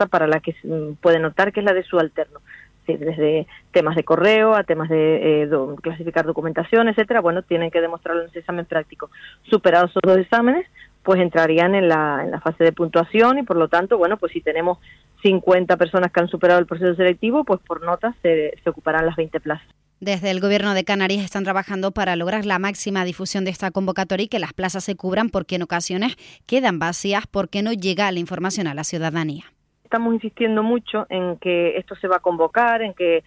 plaza para la que pueden optar, que es la de subalterno. Sí, desde temas de correo a temas de clasificar documentación, etcétera, bueno, tienen que demostrarlo en ese examen práctico. Superados esos 2 exámenes, pues entrarían en la fase de puntuación y por lo tanto, bueno, pues si tenemos 50 personas que han superado el proceso selectivo, pues por notas se ocuparán las 20 plazas. Desde el Gobierno de Canarias están trabajando para lograr la máxima difusión de esta convocatoria y que las plazas se cubran porque en ocasiones quedan vacías porque no llega la información a la ciudadanía. Estamos insistiendo mucho en que esto se va a convocar, en que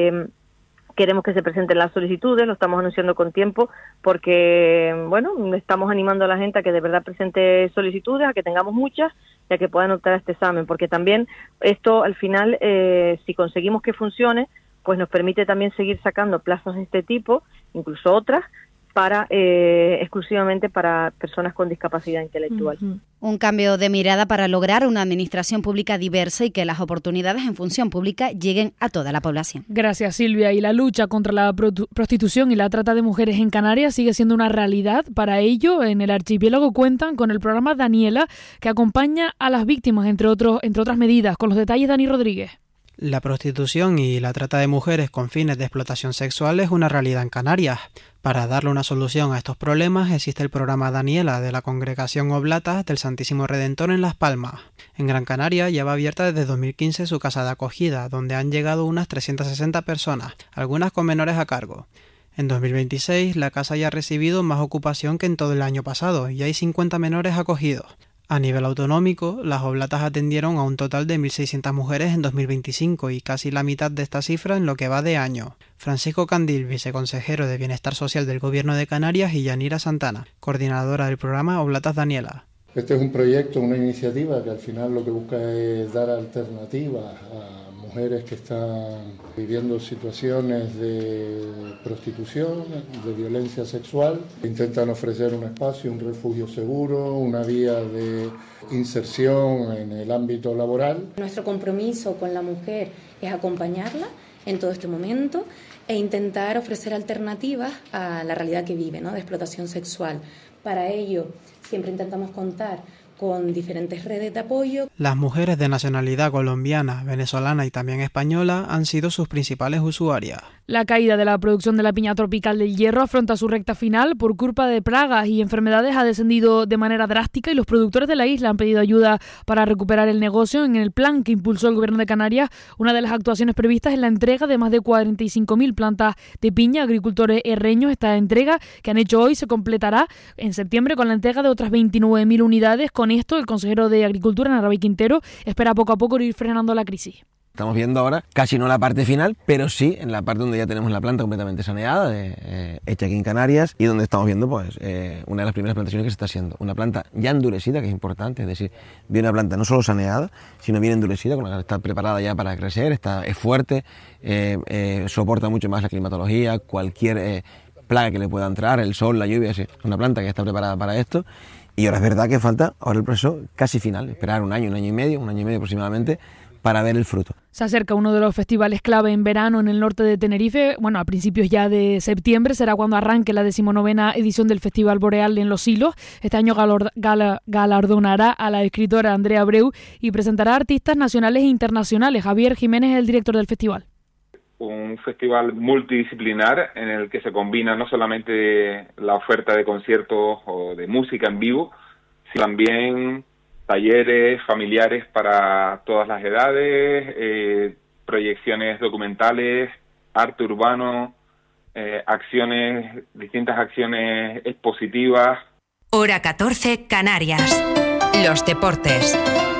queremos que se presenten las solicitudes, lo estamos anunciando con tiempo porque, bueno, estamos animando a la gente a que de verdad presente solicitudes, a que tengamos muchas y a que puedan optar a este examen, porque también esto al final, si conseguimos que funcione, pues nos permite también seguir sacando plazas de este tipo, incluso otras, para exclusivamente para personas con discapacidad intelectual. Un cambio de mirada para lograr una administración pública diversa y que las oportunidades en función pública lleguen a toda la población. Gracias, Silvia. Y la lucha contra la prostitución y la trata de mujeres en Canarias sigue siendo una realidad. Para ello, en el archipiélago cuentan con el programa Daniela, que acompaña a las víctimas, entre otras medidas. Con los detalles, Dani Rodríguez. La prostitución y la trata de mujeres con fines de explotación sexual es una realidad en Canarias. Para darle una solución a estos problemas existe el programa Daniela de la Congregación Oblatas del Santísimo Redentor en Las Palmas. En Gran Canaria lleva abierta desde 2015 su casa de acogida, donde han llegado unas 360 personas, algunas con menores a cargo. En 2026 la casa ya ha recibido más ocupación que en todo el año pasado y hay 50 menores acogidos. A nivel autonómico, las Oblatas atendieron a un total de 1.600 mujeres en 2025 y casi la mitad de esta cifra en lo que va de año. Francisco Candil, viceconsejero de Bienestar Social del Gobierno de Canarias, y Yanira Santana, coordinadora del programa Oblatas Daniela. Este es un proyecto, una iniciativa que al final lo que busca es dar alternativas a mujeres que están viviendo situaciones de prostitución, de violencia sexual. Intentan ofrecer un espacio, un refugio seguro, una vía de inserción en el ámbito laboral. Nuestro compromiso con la mujer es acompañarla en todo este momento e intentar ofrecer alternativas a la realidad que vive, ¿no?, de explotación sexual. Para ello, siempre intentamos contar con diferentes redes de apoyo. Las mujeres de nacionalidad colombiana, venezolana y también española han sido sus principales usuarias. La caída de la producción de la piña tropical del Hierro afronta su recta final. Por culpa de plagas y enfermedades ha descendido de manera drástica y los productores de la isla han pedido ayuda para recuperar el negocio. En el plan que impulsó el Gobierno de Canarias, una de las actuaciones previstas es la entrega de más de 45.000 plantas de piña a agricultores herreños. Esta entrega que han hecho hoy se completará en septiembre con la entrega de otras 29.000 unidades. Con esto, el consejero de Agricultura, Narváez Quintero, espera poco a poco ir frenando la crisis. Estamos viendo ahora casi no la parte final, pero sí en la parte donde ya tenemos la planta completamente saneada, hecha aquí en Canarias, y donde estamos viendo pues una de las primeras plantaciones que se está haciendo. Una planta ya endurecida, que es importante, es decir, viene una planta no solo saneada, sino bien endurecida, con la que está preparada ya para crecer, es fuerte, soporta mucho más la climatología, cualquier plaga que le pueda entrar, el sol, la lluvia, es una planta que está preparada para esto. Y ahora es verdad que falta ahora el proceso casi final, esperar un año y medio aproximadamente, para ver el fruto. Se acerca uno de los festivales clave en verano en el norte de Tenerife. Bueno, a principios ya de septiembre será cuando arranque la 19ª edición del Festival Boreal en Los Silos. Este año galardonará a la escritora Andrea Abreu y presentará artistas nacionales e internacionales. Javier Jiménez es el director del festival. Un festival multidisciplinar en el que se combina no solamente la oferta de conciertos o de música en vivo, sino también talleres familiares para todas las edades, proyecciones documentales, arte urbano, distintas acciones expositivas. Hora 14, Canarias. Los deportes.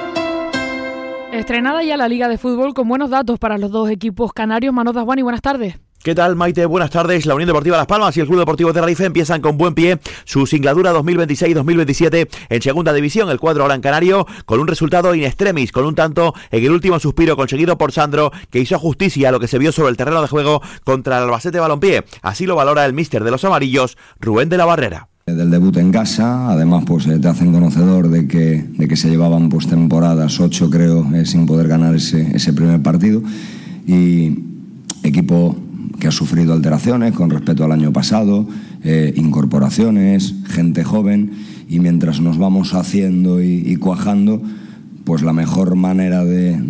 Estrenada ya la Liga de Fútbol con buenos datos para los dos equipos canarios. Manolo Dasguani, buenas tardes. ¿Qué tal, Maite? Buenas tardes. La Unión Deportiva Las Palmas y el Club Deportivo Tenerife empiezan con buen pie su singladura 2026-2027 en segunda división. El cuadro gran canario con un resultado in extremis, con un tanto en el último suspiro conseguido por Sandro, que hizo justicia a lo que se vio sobre el terreno de juego contra el Albacete Balompié. Así lo valora el míster de los amarillos, Rubén de la Barrera. Del debut en casa, además pues te hacen conocedor de que se llevaban pues temporadas, 8 creo, sin poder ganar ese primer partido, y equipo que ha sufrido alteraciones con respecto al año pasado, incorporaciones, gente joven, y mientras nos vamos haciendo y cuajando, pues la mejor manera de